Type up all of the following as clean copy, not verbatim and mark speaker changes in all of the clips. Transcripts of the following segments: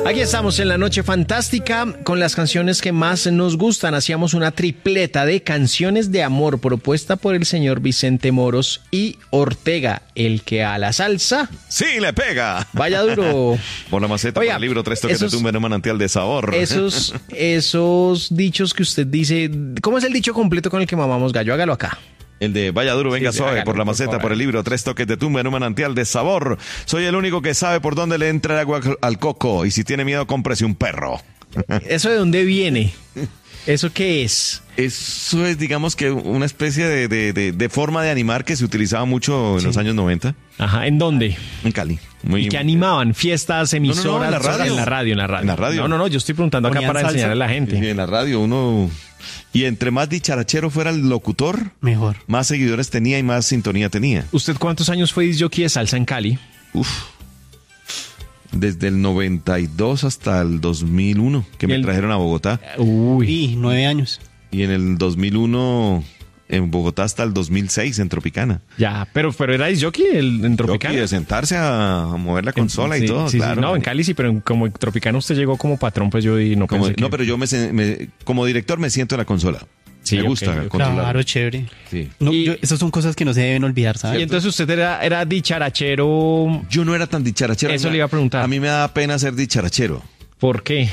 Speaker 1: Aquí estamos en la noche fantástica con las canciones que más nos gustan. Hacíamos una tripleta de canciones de amor propuesta por el señor Vicente Moros y Ortega, el que a la salsa
Speaker 2: sí le pega.
Speaker 1: Vaya duro.
Speaker 2: Por la maceta,
Speaker 1: Oiga,
Speaker 2: por el libro, 3 toques de tumba en un manantial de sabor.
Speaker 1: Esos dichos que usted dice, ¿cómo es el dicho completo con el que mamamos gallo? Hágalo acá.
Speaker 2: El de vaya duro, venga
Speaker 1: sí,
Speaker 2: suave,
Speaker 1: hágalo,
Speaker 2: por la maceta, por el libro, 3 toques de tumba en un manantial de sabor. Soy el único que sabe por dónde le entra el agua al coco. Y si tiene miedo, cómprese un perro.
Speaker 1: ¿Eso de dónde viene? ¿Eso qué es?
Speaker 2: Eso es, digamos que una especie de forma de animar que se utilizaba mucho en los años 90.
Speaker 1: Ajá, ¿en dónde?
Speaker 2: En Cali.
Speaker 1: ¿Y qué animaban? ¿Fiestas, emisoras?
Speaker 2: en la radio.
Speaker 1: En la radio. No, yo estoy preguntando acá para enseñarle a la gente.
Speaker 2: Sí, en la radio uno... Y entre más dicharachero fuera el locutor,
Speaker 3: mejor.
Speaker 2: Más seguidores tenía y más sintonía tenía.
Speaker 1: ¿Usted cuántos años fue disc-jockey de salsa en Cali?
Speaker 2: Desde el 92 hasta el 2001, que me trajeron a Bogotá.
Speaker 3: Uy, 9 años.
Speaker 2: Y en el 2001 en Bogotá hasta el 2006 en Tropicana.
Speaker 1: Ya, pero era disc-jockey en Tropicana.
Speaker 2: Jockey de sentarse a mover la consola y todo, claro.
Speaker 1: Sí. No, en Cali sí, pero como en Tropicana usted llegó como patrón, pues yo no pensé
Speaker 2: No, pero yo como director me siento en la consola.
Speaker 1: Sí,
Speaker 2: me gusta controlar.
Speaker 3: Claro, chévere.
Speaker 2: Sí.
Speaker 3: No, esas son cosas que no se deben olvidar, ¿sabes?
Speaker 1: Y entonces usted era dicharachero.
Speaker 2: Yo no era tan dicharachero.
Speaker 1: Eso le iba a preguntar.
Speaker 2: A mí me da pena ser dicharachero.
Speaker 1: ¿Por qué?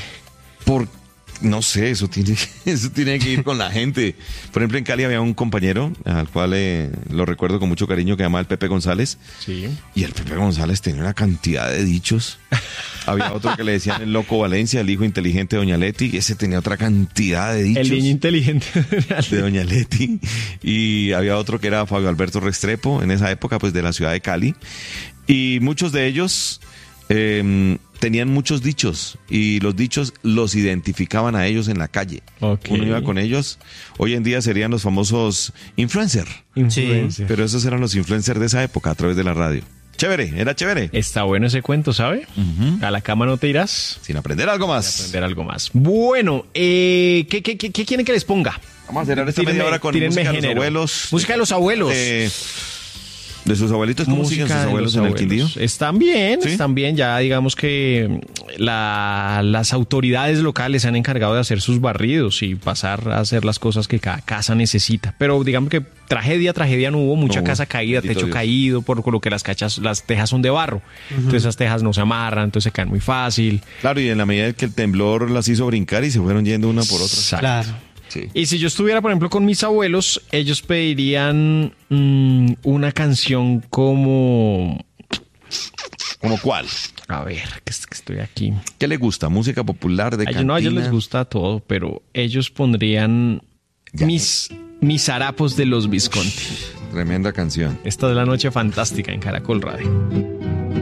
Speaker 2: No sé, eso tiene que ir con la gente. Por ejemplo, en Cali había un compañero al cual lo recuerdo con mucho cariño, que se llamaba el Pepe González.
Speaker 1: Sí.
Speaker 2: Y el Pepe González tenía una cantidad de dichos. Había otro que le decían el Loco Valencia, el hijo inteligente de Doña Leti, y ese tenía otra cantidad de dichos.
Speaker 1: El niño inteligente
Speaker 2: de Doña Leti. Y había otro que era Fabio Alberto Restrepo, en esa época, pues de la ciudad de Cali. Y muchos de ellos tenían muchos dichos, y los dichos los identificaban a ellos en la calle.
Speaker 1: Okay.
Speaker 2: Uno iba con ellos. Hoy en día serían los famosos influencers.
Speaker 1: Sí.
Speaker 2: Pero esos eran los influencers de esa época a través de la radio. Chévere, era chévere.
Speaker 1: Está bueno ese cuento, ¿sabe? A la cama no te irás
Speaker 2: sin aprender algo más.
Speaker 1: Sin aprender algo más. Bueno, ¿qué quieren que les ponga?
Speaker 2: Vamos a cerrar esta media hora con música de los abuelos.
Speaker 1: Música de los abuelos.
Speaker 2: ¿De sus abuelitos? ¿Cómo siguen sus abuelos en el Quindío?
Speaker 1: Están bien, ¿sí? Están bien. Ya digamos que las autoridades locales se han encargado de hacer sus barridos y pasar a hacer las cosas que cada casa necesita. Pero digamos que tragedia no hubo. Mucha casa caída, techo Dios. Caído, por lo que las tejas son de barro. Entonces esas tejas no se amarran, entonces se caen muy fácil.
Speaker 2: Claro, y en la medida que el temblor las hizo brincar y se fueron yendo una por otra.
Speaker 1: Exacto.
Speaker 3: Claro.
Speaker 1: Sí. Y si yo estuviera, por ejemplo, con mis abuelos, ellos pedirían una canción como...
Speaker 2: ¿Como cuál?
Speaker 1: A ver, que estoy aquí.
Speaker 2: ¿Qué les gusta? ¿Música popular de cantina?
Speaker 1: No, a ellos les gusta todo, pero ellos pondrían mis harapos de los Visconti.
Speaker 2: Tremenda canción.
Speaker 1: Esta es la noche fantástica en Caracol Radio.